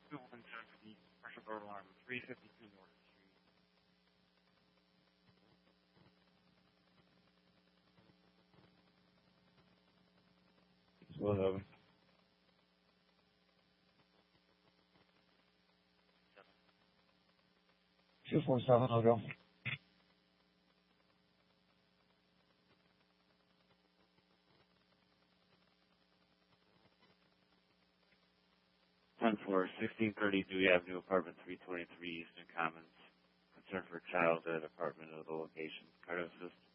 217 commercial door alarm, 352 North Street. 11. 247, I'll go. For 1630 Dewey Avenue, apartment 323 Eastern Commons. Concern for child at apartment of the location. Card assist.